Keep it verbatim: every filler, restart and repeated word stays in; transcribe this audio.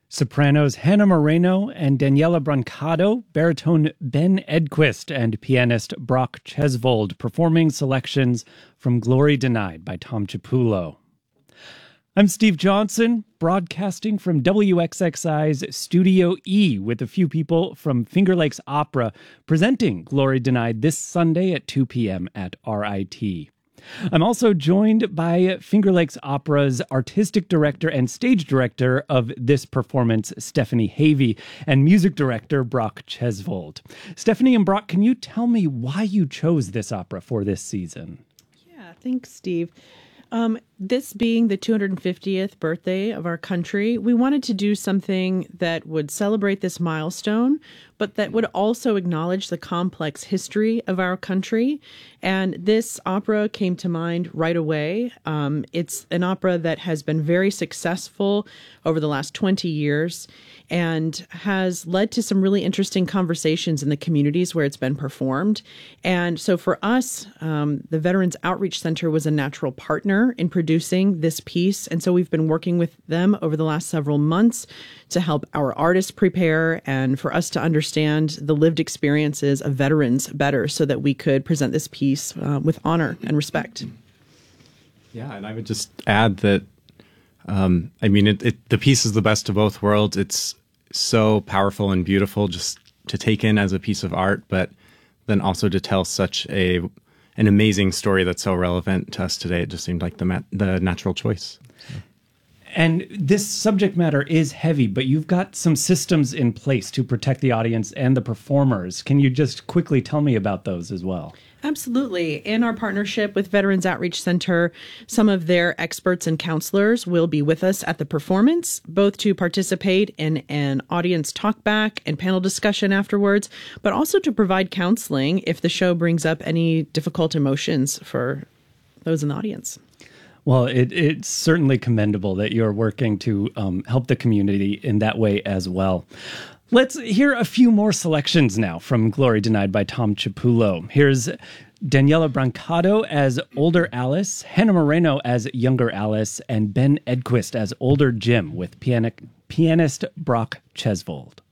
Sopranos Hannah Moreno and Daniela Brancado, baritone Ben Edquist, and pianist Brock Chesvold performing selections from Glory Denied by Tom Chiapullo. I'm Steve Johnson, broadcasting from W X X I's Studio E with a few people from Finger Lakes Opera presenting Glory Denied this Sunday at two p.m. at R I T. I'm also joined by Finger Lakes Opera's artistic director and stage director of this performance, Stephanie Havey, and music director Brock Chesvold. Stephanie and Brock, can you tell me why you chose this opera for this season? Yeah, thanks, Steve. Um, this being the two hundred fiftieth birthday of our country, we wanted to do something that would celebrate this milestone, but that would also acknowledge the complex history of our country. And this opera came to mind right away. Um, it's an opera that has been very successful over the last twenty years and has led to some really interesting conversations in the communities where it's been performed. And so for us, um, the Veterans Outreach Center was a natural partner in producing this piece. And so we've been working with them over the last several months to help our artists prepare and for us to understand the lived experiences of veterans better so that we could present this piece uh, with honor and respect. Yeah, and I would just add that, um, I mean, it, it, the piece is the best of both worlds. It's so powerful and beautiful just to take in as a piece of art, but then also to tell such a an amazing story that's so relevant to us today. It just seemed like the mat, the natural choice. So. And this subject matter is heavy, but you've got some systems in place to protect the audience and the performers. Can you just quickly tell me about those as well? Absolutely. In our partnership with Veterans Outreach Center, some of their experts and counselors will be with us at the performance, both to participate in an audience talkback and panel discussion afterwards, but also to provide counseling if the show brings up any difficult emotions for those in the audience. Well, it, it's certainly commendable that you're working to um, help the community in that way as well. Let's hear a few more selections now from Glory Denied by Tom Chiapullo. Here's Daniela Brancado as older Alice, Hannah Moreno as younger Alice, and Ben Edquist as older Jim with pianic, pianist Brock Chesvold.